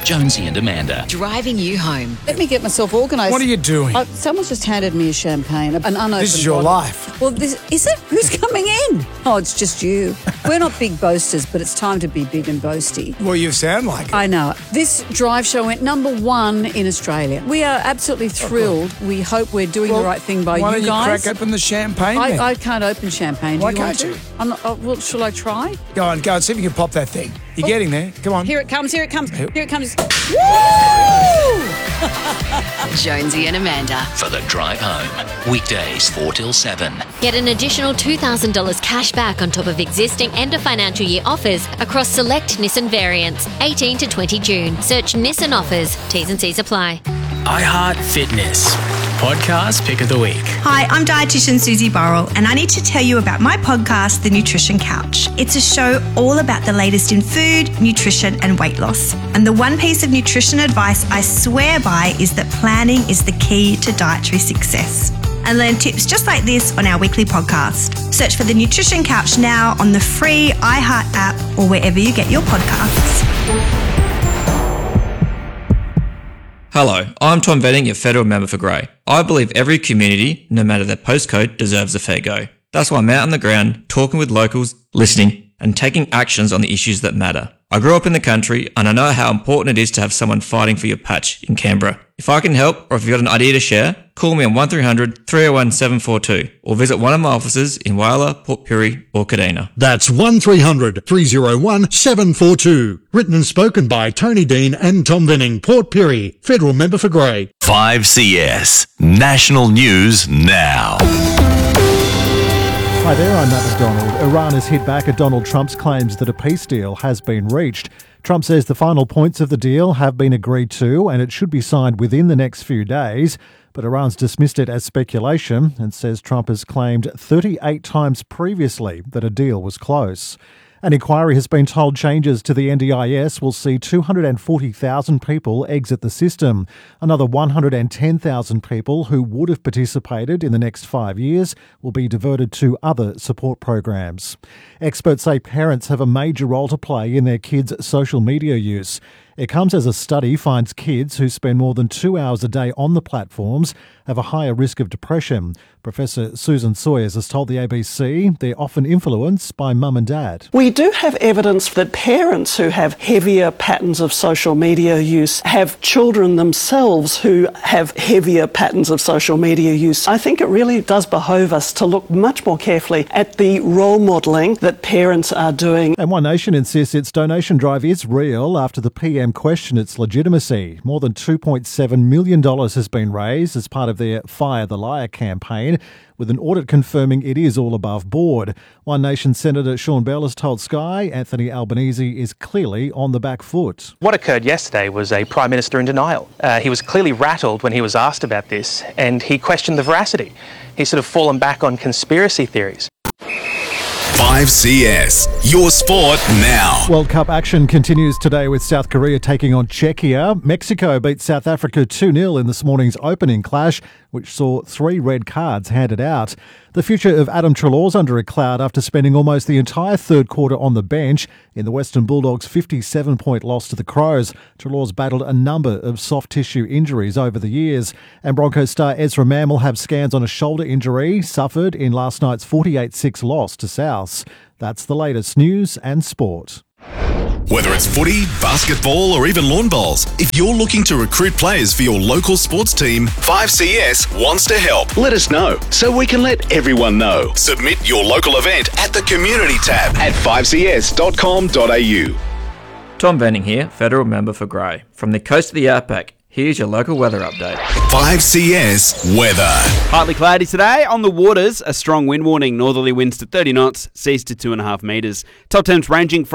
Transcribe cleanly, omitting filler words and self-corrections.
Jonesy and Amanda. Driving you home. Let me get myself organised. What are you doing? Someone's just handed me a champagne, an unopened This is your bottle. life. Well, this is it? Who's coming in? Oh, it's just you. We're not big boasters, but it's time to be big and boasty. Well, you sound like it. I know. This drive show went #1 in Australia. We are absolutely thrilled. We hope we're doing the right thing by Why you don't you guys. crack open the champagne then? I can't open champagne. Why Do you can't want you? to? I'm not, well, shall I try? Go on, see if you can pop that thing. You're getting there. Come on. Here it comes, here it comes, here it comes. Jonesy and Amanda. For the drive home. Weekdays 4 till 7. Get an additional $2,000 cash back on top of existing end of financial year offers across select Nissan variants, 18 to 20 June. Search Nissan offers. T's and C's apply. iHeart Fitness. Podcast Pick of the Week. Hi, I'm dietitian Susie Burrell, and I need to tell you about my podcast, The Nutrition Couch. It's a show all about the latest in food, nutrition, and weight loss. And the one piece of nutrition advice I swear by is that planning is the key to dietary success. And learn tips just like this on our weekly podcast. Search for The Nutrition Couch now on the free iHeart app or wherever you get your podcasts. Hello, I'm Tom Venning, your federal member for Grey. I believe every community, no matter their postcode, deserves a fair go. That's why I'm out on the ground, talking with locals, listening, and taking actions on the issues that matter. I grew up in the country, and I know how important it is to have someone fighting for your patch in Canberra. If I can help, or if you've got an idea to share, call me on 1300 301 742, or visit one of my offices in Whyalla, Port Pirie, or Kadina. That's 1300 301 742. Written and spoken by Tony Dean and Tom Venning, Port Pirie, federal member for Grey. 5CS National News Now. Hi there, I'm Matt McDonald. Iran has hit back at Donald Trump's claims that a peace deal has been reached. Trump says the final points of the deal have been agreed to and it should be signed within the next few days. But Iran's dismissed it as speculation and says Trump has claimed 38 times previously that a deal was close. An inquiry has been told changes to the NDIS will see 240,000 people exit the system. Another 110,000 people who would have participated in the next 5 years will be diverted to other support programs. Experts say parents have a major role to play in their kids' social media use. It comes as a study finds kids who spend more than 2 hours a day on the platforms have a higher risk of depression. Professor Susan Sawyers has told the ABC they're often influenced by mum and dad. We do have evidence that parents who have heavier patterns of social media use have children themselves who have heavier patterns of social media use. I think it really does behove us to look much more carefully at the role modelling that parents are doing. And One Nation insists its donation drive is real after the PM questioned its legitimacy. More than $2.7 million has been raised as part of their Fire the Liar campaign, with an audit confirming it is all above board. One Nation Senator Sean Bell has told Sky Anthony Albanese is clearly on the back foot. What occurred yesterday was a Prime Minister in denial. He was clearly rattled when he was asked about this, and he questioned the veracity. He's sort of fallen back on conspiracy theories. 5CS, your sport now. World Cup action continues today with South Korea taking on Czechia. Mexico beat South Africa 2-0 in this morning's opening clash, which saw 3 red cards handed out. The future of Adam Treloar's under a cloud after spending almost the entire third quarter on the bench in the Western Bulldogs' 57-point loss to the Crows. Treloar's battled a number of soft tissue injuries over the years, and Broncos star Ezra Mam will have scans on a shoulder injury suffered in last night's 48-6 loss to Souths. That's the latest news and sport. Whether it's footy, basketball, or even lawn bowls, if you're looking to recruit players for your local sports team, 5CS wants to help. Let us know so we can let everyone know. Submit your local event at the Community tab at 5cs.com.au. Tom Venning here, federal member for Grey. From the coast of the outback, here's your local weather update. 5CS weather. Partly cloudy today. On the waters, a strong wind warning. Northerly winds to 30 knots, seas to 2.5 metres. Top temps ranging from